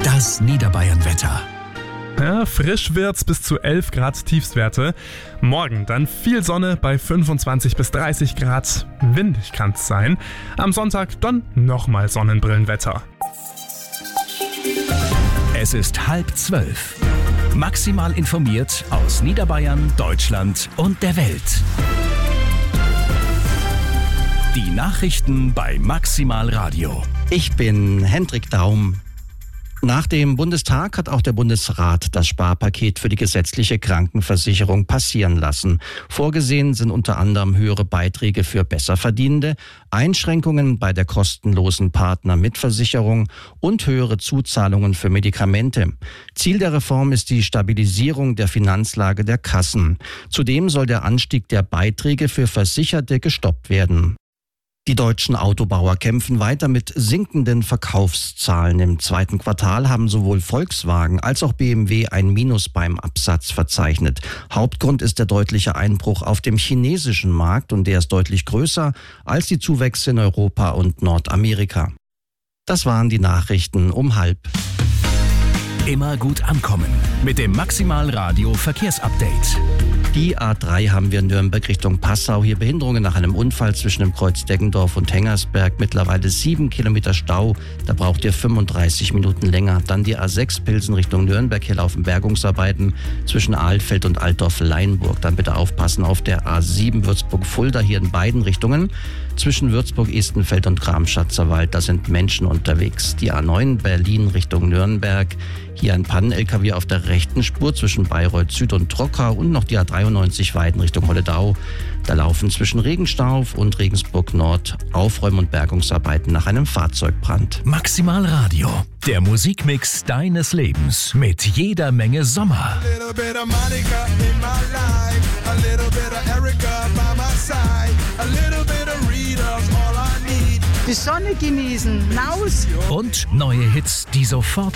Das Niederbayern-Wetter. Ja, frisch wird's bis zu 11 Grad Tiefstwerte. Morgen dann viel Sonne bei 25 bis 30 Grad. Windig kann's sein. Am Sonntag dann nochmal Sonnenbrillenwetter. Es ist 11:30. Maximal informiert aus Niederbayern, Deutschland und der Welt. Die Nachrichten bei Maximal Radio. Ich bin Hendrik Daum. Nach dem Bundestag hat auch der Bundesrat das Sparpaket für die gesetzliche Krankenversicherung passieren lassen. Vorgesehen sind unter anderem höhere Beiträge für Besserverdienende, Einschränkungen bei der kostenlosen Partnermitversicherung und höhere Zuzahlungen für Medikamente. Ziel der Reform ist die Stabilisierung der Finanzlage der Kassen. Zudem soll der Anstieg der Beiträge für Versicherte gestoppt werden. Die deutschen Autobauer kämpfen weiter mit sinkenden Verkaufszahlen. Im zweiten Quartal haben sowohl Volkswagen als auch BMW ein Minus beim Absatz verzeichnet. Hauptgrund ist der deutliche Einbruch auf dem chinesischen Markt und der ist deutlich größer als die Zuwächse in Europa und Nordamerika. Das waren die Nachrichten um 12:30. Immer gut ankommen mit dem Maximal Radio Verkehrsupdate. Die A3 haben wir in Nürnberg Richtung Passau. Hier Behinderungen nach einem Unfall zwischen dem Kreuz Deggendorf und Hengersberg. Mittlerweile 7 Kilometer Stau. Da braucht ihr 35 Minuten länger. Dann die A6 Pilsen Richtung Nürnberg. Hier laufen Bergungsarbeiten zwischen Ahlfeld und Altdorf-Leinburg. Dann bitte aufpassen auf der A7 Würzburg-Fulda hier in beiden Richtungen. Zwischen Würzburg-Estenfeld und Kramschatzer-Wald, da sind Menschen unterwegs. Die A9 Berlin Richtung Nürnberg. Hier ein Pannen-LKW auf der rechten Spur zwischen Bayreuth Süd und Trockau und noch die A93 Weiden Richtung Holledau. Da laufen zwischen Regenstauf und Regensburg Nord Aufräum- und Bergungsarbeiten nach einem Fahrzeugbrand. Maximal Radio, der Musikmix deines Lebens mit jeder Menge Sommer. Die Sonne genießen, raus! Und neue Hits, die sofort